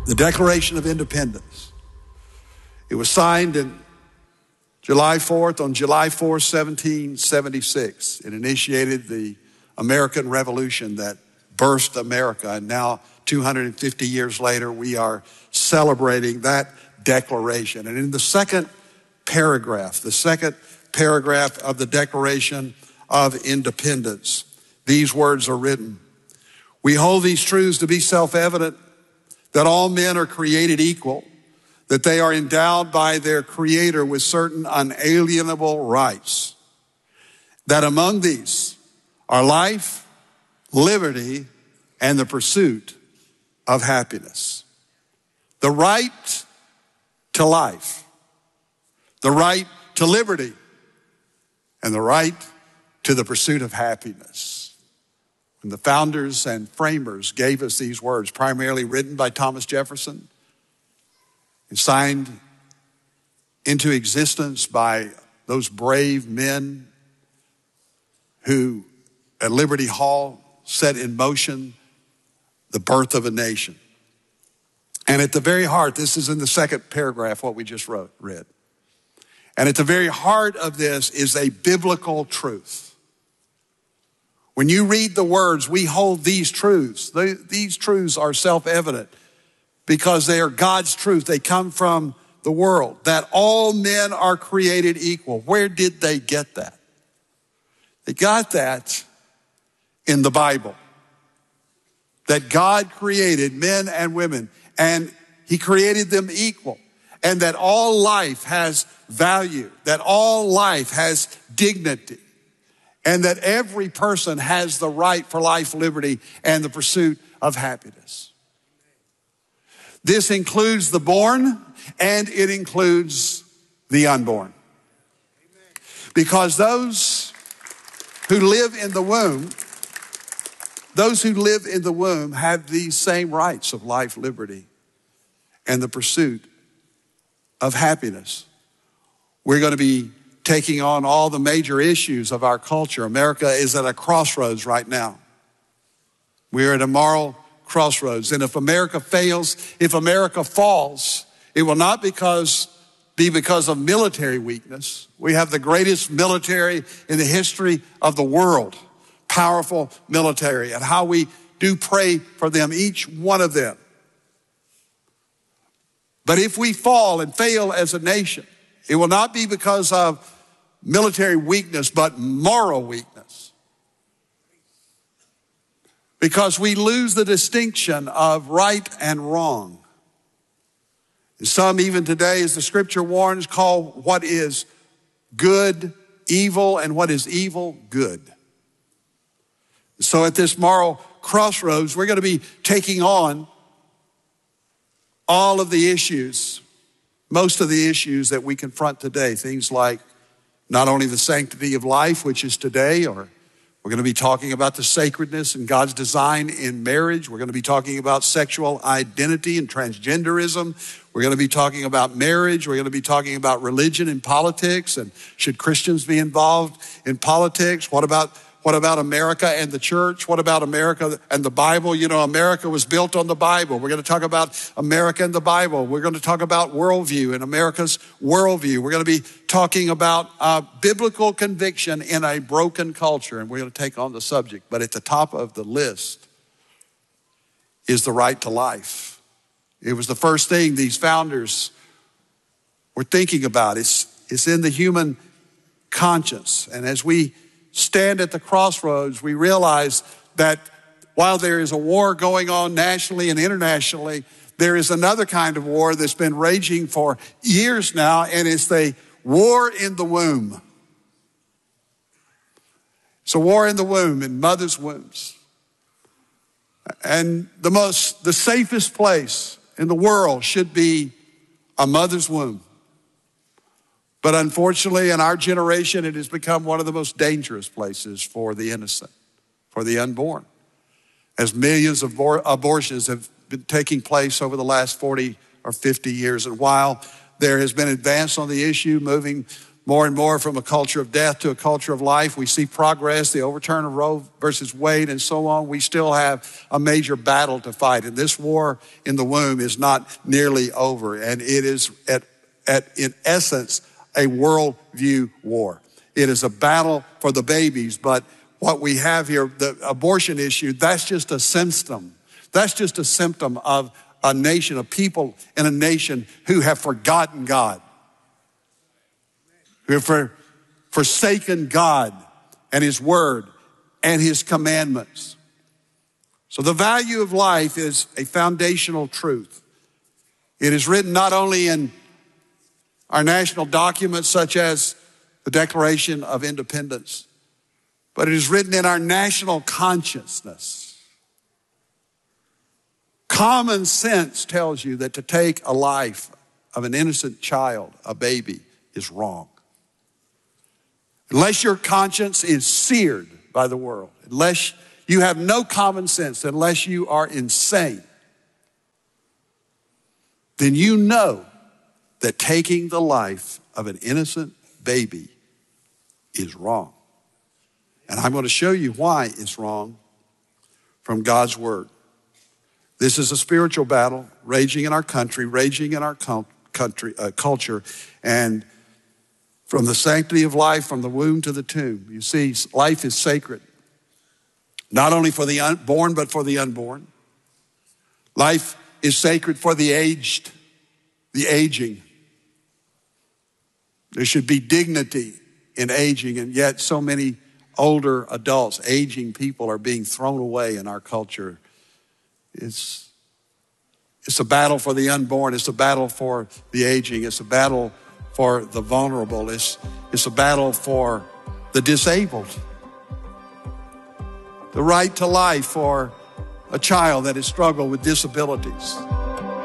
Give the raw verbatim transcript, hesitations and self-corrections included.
the Declaration of Independence. It was signed in July fourth, on July fourth, seventeen seventy-six. It initiated the American Revolution that birthed America. And now, two hundred fifty years later, we are celebrating that declaration. And in the second paragraph, the second paragraph of the Declaration of Independence, these words are written: "We hold these truths to be self-evident, that all men are created equal, that they are endowed by their Creator with certain unalienable rights, that among these are life, liberty, and the pursuit of happiness." The right to life, the right to liberty, and the right to the pursuit of happiness. When the founders and framers gave us these words, primarily written by Thomas Jefferson and signed into existence by those brave men who at Liberty Hall set in motion the birth of a nation. And at the very heart, this is in the second paragraph, what we just wrote, read. And at the very heart of this is a biblical truth. When you read the words, "We hold these truths," they, these truths are self-evident because they are God's truth. They come from the world, that all men are created equal. Where did they get that? They got that in the Bible. That God created men and women, and he created them equal, and that all life has value, that all life has dignity, and that every person has the right for life, liberty, and the pursuit of happiness. This includes the born, and it includes the unborn. Because those who live in the womb, those who live in the womb have these same rights of life, liberty, and the pursuit of happiness. We're going to be taking on all the major issues of our culture. America is at a crossroads right now. We're at a moral crossroads. And if America fails, if America falls, it will not because be because of military weakness. We have the greatest military in the history of the world, powerful military, and how we do pray for them, each one of them. But if we fall and fail as a nation, it will not be because of military weakness, but moral weakness. Because we lose the distinction of right and wrong. And some even today, as the scripture warns, call what is good evil and what is evil good. So at this moral crossroads, we're going to be taking on all of the issues, most of the issues that we confront today. Things like not only the sanctity of life, which is today, or we're going to be talking about the sacredness and God's design in marriage. We're going to be talking about sexual identity and transgenderism. We're going to be talking about marriage. We're going to be talking about religion and politics. And should Christians be involved in politics? What about What about America and the church? What about America and the Bible? You know, America was built on the Bible. We're going to talk about America and the Bible. We're going to talk about worldview and America's worldview. We're going to be talking about uh, biblical conviction in a broken culture, and we're going to take on the subject. But at the top of the list is the right to life. It was the first thing these founders were thinking about. It's, it's in the human conscience. And as we stand at the crossroads, we realize that while there is a war going on nationally and internationally, there is another kind of war that's been raging for years now, and it's the war in the womb. It's a war in the womb, in mothers' wombs. And the most, the safest place in the world should be a mother's womb. But unfortunately, in our generation, it has become one of the most dangerous places for the innocent, for the unborn. As millions of abor- abortions have been taking place over the last forty or fifty years. And while there has been advance on the issue, moving more and more from a culture of death to a culture of life. We see progress, the overturn of Roe versus Wade and so on. We still have a major battle to fight. And this war in the womb is not nearly over. And it is at, at in essence, a worldview war. It is a battle for the babies, but what we have here, the abortion issue, that's just a symptom. That's just a symptom of a nation, of people in a nation who have forgotten God, who have for, forsaken God and his word and his commandments. So the value of life is a foundational truth. It is written not only in our national documents such as the Declaration of Independence, but it is written in our national consciousness. Common sense tells you that to take a life of an innocent child, a baby, is wrong. Unless your conscience is seared by the world, unless you have no common sense, unless you are insane, then you know that taking the life of an innocent baby is wrong. And I'm going to show you why it's wrong from God's word. This is a spiritual battle raging in our country, raging in our country, uh, culture, and from the sanctity of life, from the womb to the tomb. You see, life is sacred, not only for the unborn, but for the unborn. Life is sacred for the aged, the aging. There should be dignity in aging, and yet so many older adults, aging people are being thrown away in our culture. It's, it's a battle for the unborn. It's a battle for the aging. It's a battle for the vulnerable. It's, it's a battle for the disabled. The right to life for a child that has struggled with disabilities.